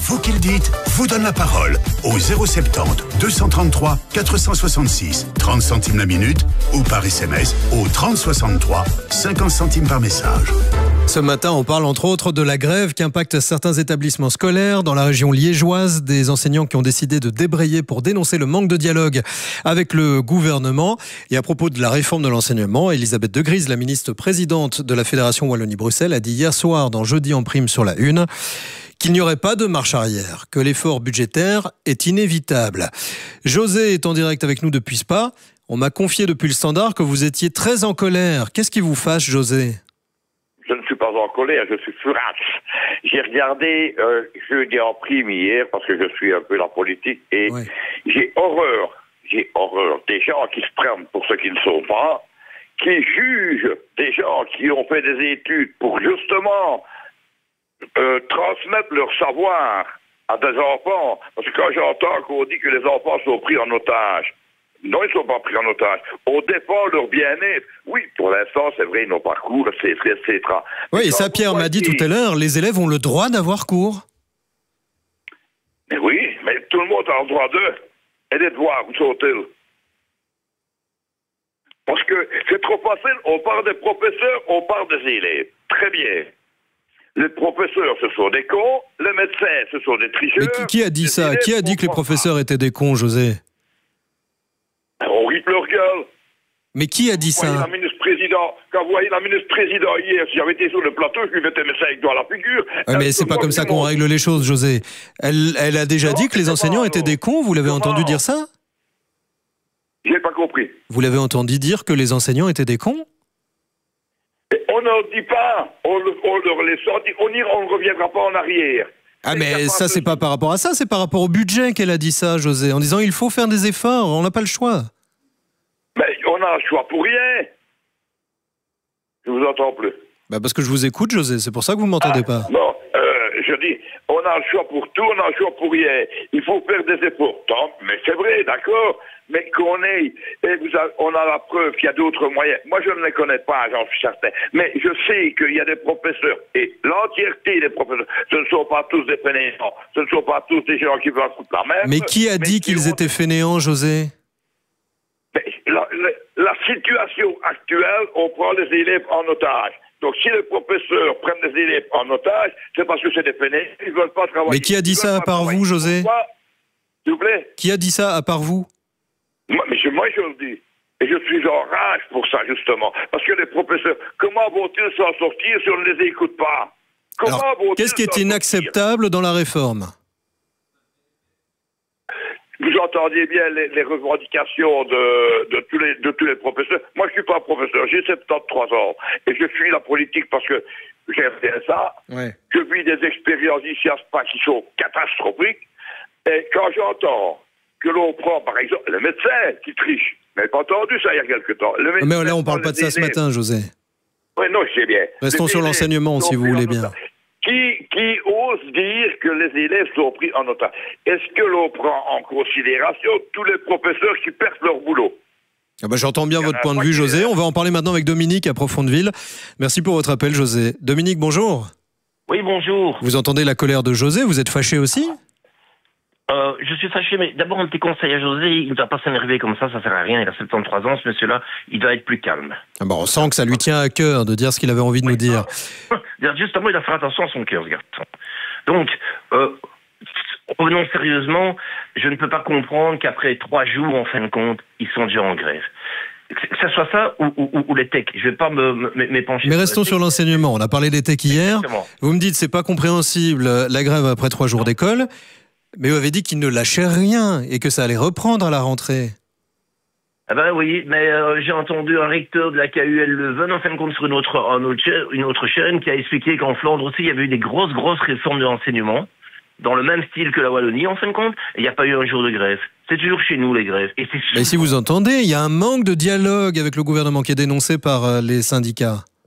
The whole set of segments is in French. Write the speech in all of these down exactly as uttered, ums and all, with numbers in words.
vous qui le dites, vous donne la parole au zéro soixante-dix, deux cent trente-trois, quatre cent soixante-six, trente centimes la minute ou par S M S au trente soixante-trois, cinquante centimes par message. Ce matin, on parle entre autres de la grève qui impacte certains établissements scolaires dans la région liégeoise, des enseignants qui ont décidé de débrayer pour dénoncer le manque de dialogue avec le gouvernement. Et à propos de la réforme de l'enseignement, Elisabeth De Gries, la ministre présidente de la Fédération Wallonie-Bruxelles, a dit hier soir dans Jeudi en prime sur la Une qu'il n'y aurait pas de marche arrière, que l'effort budgétaire est inévitable. José est en direct avec nous depuis Spa. On m'a confié depuis le Standard que vous étiez très en colère. Qu'est-ce qui vous fâche, José ? Je ne suis pas en colère, je suis furax. J'ai regardé euh, Jeudi en prime hier, parce que je suis un peu la politique, et ouais. j'ai horreur, j'ai horreur des gens qui se prennent pour ce qu'ils ne sont pas, qui jugent des gens qui ont fait des études pour justement euh, transmettre leur savoir à des enfants. Parce que quand j'entends qu'on dit que les enfants sont pris en otage, non, ils ne sont pas pris en otage. On défend leur bien-être. Oui, pour l'instant, c'est vrai, ils n'ont pas cours, et cetera. Oui, et ça, Pierre m'a dit tout à l'heure, les élèves ont le droit d'avoir cours. Mais oui, mais tout le monde a le droit d'eux. Et les devoirs, où sont-ils? Parce que c'est trop facile, on parle des professeurs, on parle des élèves. Très bien. Les professeurs, ce sont des cons. Les médecins, ce sont des tricheurs. Mais qui, qui a dit ça? Qui a dit que les professeurs étaient des cons, José? On rit leur gueule. Mais qui a dit ça? La ministre président, quand vous voyez la ministre président hier, si j'avais été sur le plateau, je lui mettais mes cinq doigts à la figure. Ouais, mais c'est pas comme ça qu'on règle les choses, José. Elle, elle a déjà non, dit que les enseignants étaient des cons, vous l'avez entendu dire ça? J'ai pas compris. Vous l'avez entendu dire que les enseignants étaient des cons? Et on n'en dit pas, on, on leur laisse sortir, on ne reviendra pas en arrière. Ah mais ça c'est pas par rapport à ça, c'est par rapport au budget qu'elle a dit ça, José, en disant il faut faire des efforts, on n'a pas le choix. Mais on a un choix pour rien. Je vous entends plus. Bah parce que je vous écoute, José, c'est pour ça que vous m'entendez ah, pas. Non, euh, je dis, on a le choix pour tout, on a le choix pour rien. Il faut faire des efforts. Tant, mais c'est vrai, d'accord. Mais qu'on ait, et vous avez, on a la preuve qu'il y a d'autres moyens. Moi, je ne les connais pas, j'en suis certain. Mais je sais qu'il y a des professeurs, et l'entièreté des professeurs, ce ne sont pas tous des fainéants, ce ne sont pas tous des gens qui veulent foutre la même. Mais qui a dit qu'ils étaient fainéants, José? Mais la, la, la situation actuelle, on prend les élèves en otage. Donc, si les professeurs prennent des élèves en otage, c'est parce que c'est des fainéants, ils ne veulent pas travailler. Mais qui a dit ça à part vous, José? S'il vous plaît? Qui a dit ça à part vous? Moi, mais moi, je le dis. Et je suis en rage pour ça, justement. Parce que les professeurs, comment vont-ils s'en sortir si on ne les écoute pas? Comment Alors, vont-ils qu'est-ce qui est inacceptable sortir? Dans la réforme? Vous entendiez bien les, les revendications de, de, tous les, de tous les professeurs. Moi, je ne suis pas professeur, j'ai soixante-treize ans. Et je suis la politique parce que j'aime bien ça. Ouais. Je vis des expériences ici à Spa qui sont catastrophiques. Et quand j'entends que l'on prend, par exemple, le médecin qui triche. Vous n'avez pas entendu ça il y a quelque temps. Mais là, on ne parle pas de ça ce matin, José. Oui, non, je sais bien. Restons les sur l'enseignement, si vous voulez bien. Qui, qui ose dire que les élèves sont pris en otage? Est-ce que l'on prend en considération tous les professeurs qui perdent leur boulot? Ah bah, j'entends bien votre point de vue, José. On va en parler maintenant avec Dominique à Profondeville. Merci pour votre appel, José. Dominique, bonjour. Oui, bonjour. Vous entendez la colère de José? Vous êtes fâché aussi? Euh, je suis fâché, mais d'abord un petit conseil à José, il ne doit pas s'énerver comme ça, ça sert à rien, il a soixante-treize ans, ce monsieur-là, il doit être plus calme. Ah bah on sent que ça lui tient à cœur de dire ce qu'il avait envie de oui, nous dire. Ah, justement, il a fait attention à son cœur, ce garçon. Donc, euh, revenons sérieusement, je ne peux pas comprendre qu'après trois jours, en fin de compte, ils sont déjà en grève. Que ce soit ça ou, ou, ou les techs, je ne vais pas me, me, m'épancher. Mais restons sur l'enseignement, on a parlé des techs hier. Exactement. Vous me dites c'est pas compréhensible la grève après trois jours d'école. Mais vous avez dit qu'il ne lâchait rien et que ça allait reprendre à la rentrée. Ah ben oui, mais euh, j'ai entendu un recteur de la K U L Leuven, en fin de compte, sur une autre, un autre, une autre chaîne, qui a expliqué qu'en Flandre aussi, il y avait eu des grosses, grosses réformes de l'enseignement, dans le même style que la Wallonie, en fin de compte, et il n'y a pas eu un jour de grève. C'est toujours chez nous, les grèves. Et c'est mais si vous entendez, il y a un manque de dialogue avec le gouvernement qui est dénoncé par euh, les syndicats.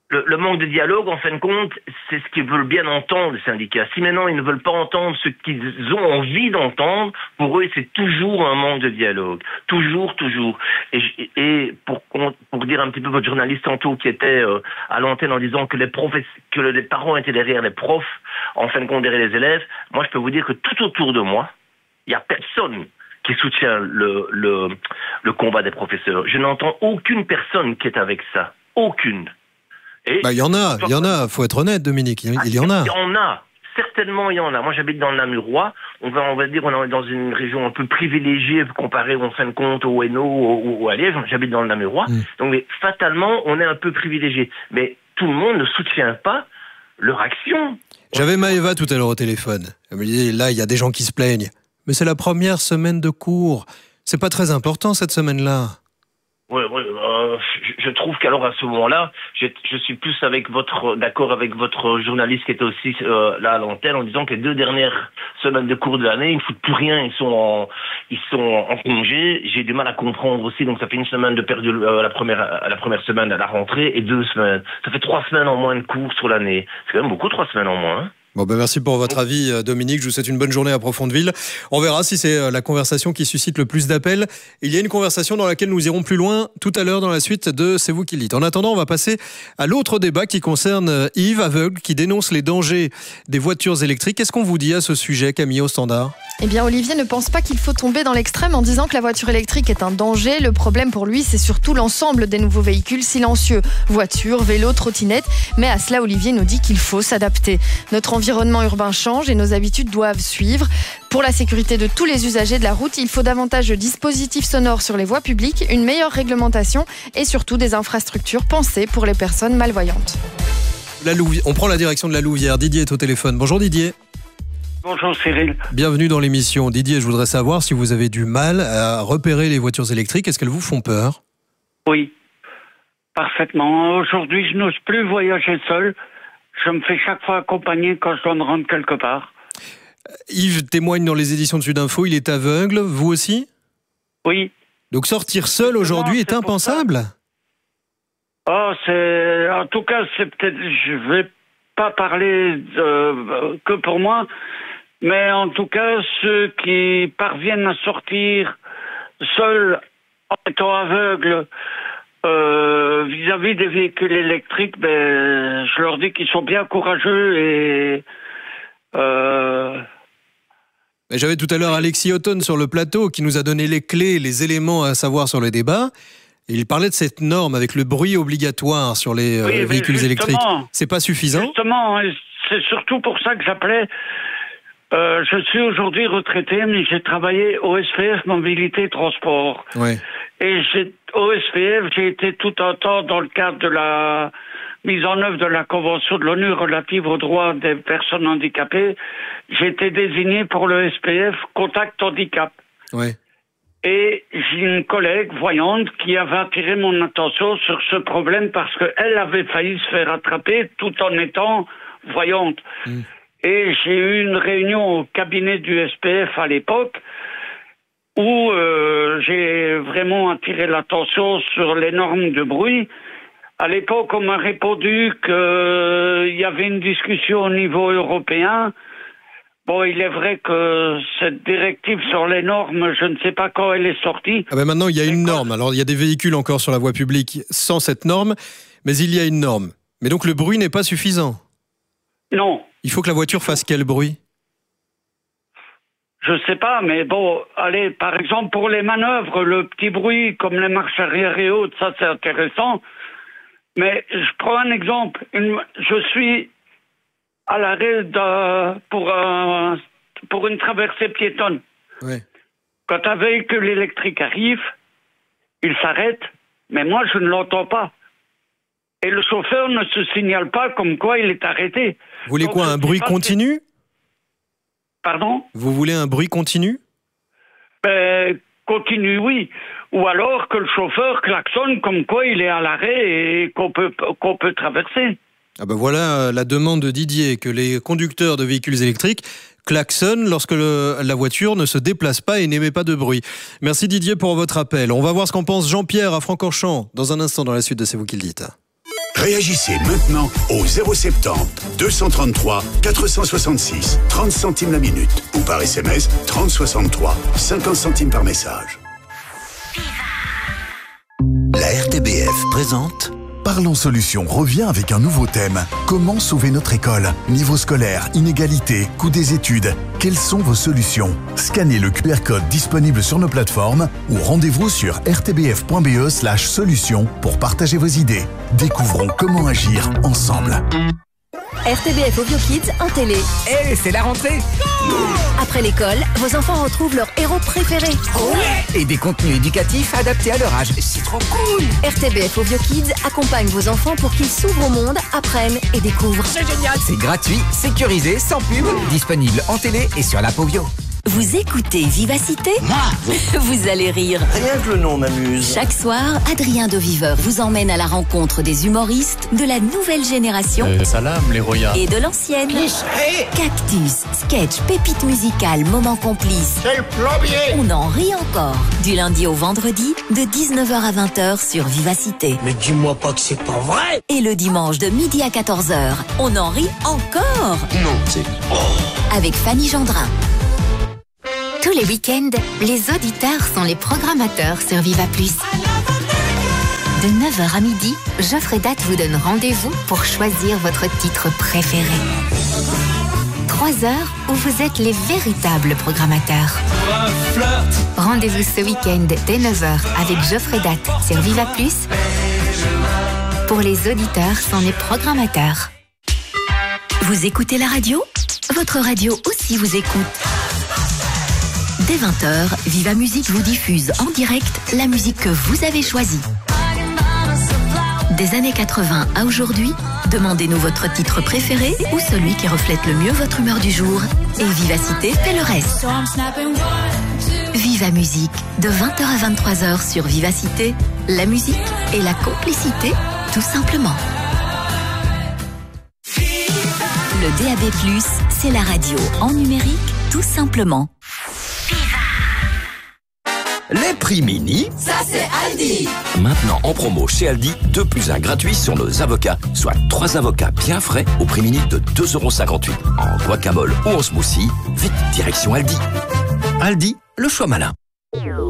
Le, le manque de dialogue, en fin de compte, c'est ce qu'ils veulent bien entendre, les syndicats. Si maintenant ils ne veulent pas entendre ce qu'ils ont envie d'entendre, pour eux, c'est toujours un manque de dialogue. Toujours, toujours. Et, et pour, pour dire un petit peu votre journaliste tantôt qui était euh, à l'antenne en disant que les, profs, que les parents étaient derrière les profs, en fin de compte derrière les élèves, moi je peux vous dire que tout autour de moi, il n'y a personne qui soutient le, le, le combat des professeurs. Je n'entends aucune personne qui est avec ça. Aucune. Il bah, y en a, il y en a, faut être honnête, Dominique, il, il y en a. Il y en a, certainement il y en a. Moi j'habite dans le Namurois, on va, on va dire on est dans une région un peu privilégiée comparée en fin de compte au Hainaut ou, ou à Liège, j'habite dans le Namurois, mmh. donc mais, fatalement on est un peu privilégié. Mais tout le monde ne soutient pas leur action. J'avais Maëva tout à l'heure au téléphone, elle me disait là il y a des gens qui se plaignent, mais c'est la première semaine de cours, c'est pas très important cette semaine-là. Oui, oui, euh, je trouve qu'alors à ce moment-là, je, je suis plus avec votre, d'accord avec votre journaliste qui était aussi euh, là à l'antenne en disant que les deux dernières semaines de cours de l'année, ils ne foutent plus rien, ils sont en, ils sont en congé. J'ai du mal à comprendre aussi, donc ça fait une semaine de perdu euh, la première, la première semaine à la rentrée et deux semaines. Ça fait trois semaines en moins de cours sur l'année. C'est quand même beaucoup, trois semaines en moins. Hein. Bon ben merci pour votre avis, Dominique. Je vous souhaite une bonne journée à Profondeville. On verra si c'est la conversation qui suscite le plus d'appels. Il y a une conversation dans laquelle nous irons plus loin tout à l'heure dans la suite de C'est vous qui le dites. En attendant, on va passer à l'autre débat qui concerne Yves, aveugle, qui dénonce les dangers des voitures électriques. Qu'est-ce qu'on vous dit à ce sujet, Camille, au standard ? Eh bien, Olivier ne pense pas qu'il faut tomber dans l'extrême en disant que la voiture électrique est un danger. Le problème pour lui, c'est surtout l'ensemble des nouveaux véhicules silencieux. Voitures, vélos, trottinettes. Mais à cela, Olivier nous dit qu'il faut s'adapter. Notre environnement urbain change et nos habitudes doivent suivre. Pour la sécurité de tous les usagers de la route, il faut davantage de dispositifs sonores sur les voies publiques, une meilleure réglementation et surtout des infrastructures pensées pour les personnes malvoyantes. La Louvière. On prend la direction de la Louvière. Didier est au téléphone. Bonjour Didier. Bonjour Cyril. Bienvenue dans l'émission. Didier, je voudrais savoir si vous avez du mal à repérer les voitures électriques. Est-ce qu'elles vous font peur ? Oui, parfaitement. Aujourd'hui, je n'ose plus voyager seul. Je me fais chaque fois accompagner quand je dois me rendre quelque part. Yves témoigne dans les éditions de Sudinfo, il est aveugle. Vous aussi ? Oui. Donc sortir seul aujourd'hui est impensable ? Oh, c'est... En tout cas, c'est peut-être... Je vais pas parler de... que pour moi. Mais en tout cas, ceux qui parviennent à sortir seuls en étant aveugles euh, vis-à-vis des véhicules électriques, ben, je leur dis qu'ils sont bien courageux et... Euh... J'avais tout à l'heure Alexis Othon sur le plateau qui nous a donné les clés, les éléments à savoir sur le débat. Et il parlait de cette norme avec le bruit obligatoire sur les oui, euh, véhicules électriques. C'est pas suffisant ? Justement, c'est surtout pour ça que j'appelais... Euh, je suis aujourd'hui retraité, mais j'ai travaillé au S P F Mobilité et Transport. Ouais. Et j'ai, au S P F, j'ai été tout un temps dans le cadre de la mise en œuvre de la Convention de l'ONU relative aux droits des personnes handicapées. J'ai été désigné pour le S P F Contact Handicap. Ouais. Et j'ai une collègue voyante qui avait attiré mon attention sur ce problème parce qu'elle avait failli se faire attraper tout en étant voyante. Mmh. Et j'ai eu une réunion au cabinet du S P F à l'époque où euh, j'ai vraiment attiré l'attention sur les normes de bruit. À l'époque, on m'a répondu qu'il euh, y avait une discussion au niveau européen. Bon, il est vrai que cette directive sur les normes, je ne sais pas quand elle est sortie. Ah ben maintenant, il y a une norme. Alors, il y a des véhicules encore sur la voie publique sans cette norme, mais il y a une norme. Mais donc, le bruit n'est pas suffisant. Non. Il faut que la voiture fasse quel bruit ? Je sais pas, mais bon, allez, par exemple, pour les manœuvres, le petit bruit, comme les marches arrière et autres, ça, c'est intéressant. Mais je prends un exemple. Une, je suis à l'arrêt de, pour, un, pour une traversée piétonne. Oui. Quand un véhicule électrique arrive, il s'arrête, mais moi, je ne l'entends pas. Et le chauffeur ne se signale pas comme quoi il est arrêté. Vous voulez quoi, un bruit continu ? Pardon ? Vous voulez un bruit continu ? Ben, continu, oui. Ou alors que le chauffeur klaxonne comme quoi il est à l'arrêt et qu'on peut, qu'on peut traverser. Ah ben voilà la demande de Didier, que les conducteurs de véhicules électriques klaxonnent lorsque le, la voiture ne se déplace pas et n'émet pas de bruit. Merci Didier pour votre appel. On va voir ce qu'en pense Jean-Pierre à Francorchamps dans un instant dans la suite de C'est vous qui le dites. Réagissez maintenant au zéro soixante-dix, deux cent trente-trois, quatre cent soixante-six, trente centimes la minute ou par S M S trente soixante-trois, cinquante centimes par message. La R T B F présente Parlons Solutions revient avec un nouveau thème. Comment sauver notre école? Niveau scolaire, inégalité, coût des études. Quelles sont vos solutions? Scannez le Q R code disponible sur nos plateformes ou rendez-vous sur r t b f point b e slash solutions pour partager vos idées. Découvrons comment agir ensemble. R T B F Audio Kids en télé. Eh, hey, c'est la rentrée! Après l'école, vos enfants retrouvent leur héros préféré. Ouais! Et des contenus éducatifs adaptés à leur âge. C'est trop cool! R T B F Audio Kids accompagne vos enfants pour qu'ils s'ouvrent au monde, apprennent et découvrent. C'est génial! C'est gratuit, sécurisé, sans pub, disponible en télé et sur l'app Audio. Vous écoutez Vivacité? Moi? Vous allez rire. Rien que le nom m'amuse. Chaque soir, Adrien de Viveur vous emmène à la rencontre des humoristes de la nouvelle génération euh, salam, les royas. Et de l'ancienne. Cactus, sketch, pépites musicales, moments complices. C'est le plombier. On en rit encore. Du lundi au vendredi, de dix-neuf heures à vingt heures sur Vivacité. Mais dis-moi pas que c'est pas vrai. Et le dimanche de midi à quatorze heures, on en rit encore. Non, c'est... Oh. Avec Fanny Gendrin. Tous les week-ends, les auditeurs sont les programmateurs sur Viva Plus. De neuf heures à midi, Geoffrey Date vous donne rendez-vous pour choisir votre titre préféré. Trois heures où vous êtes les véritables programmateurs. Rendez-vous ce week-end dès neuf heures avec Geoffrey Date sur Viva Plus. Pour les auditeurs sont les programmateurs. Vous écoutez la radio? Votre radio aussi vous écoute. Dès vingt heures, Viva Musique vous diffuse en direct la musique que vous avez choisie. Des années quatre-vingts à aujourd'hui, demandez-nous votre titre préféré ou celui qui reflète le mieux votre humeur du jour. Et Vivacité fait le reste. Viva Musique, de vingt heures à vingt-trois heures sur Vivacité, la musique et la complicité, tout simplement. Le D A B plus, c'est la radio en numérique, tout simplement. Les prix mini, ça c'est Aldi. Maintenant en promo chez Aldi, deux plus un gratuit sur nos avocats, soit trois avocats bien frais au prix mini de deux euros cinquante-huit. En guacamole ou en smoothie, vite direction Aldi. Aldi, le choix malin.